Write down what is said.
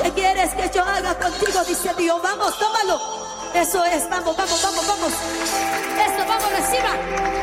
¿Qué quieres que yo haga contigo? Dice Dios, vamos, tómalo. Eso es, vamos, vamos, vamos, vamos. Eso, vamos, reciba.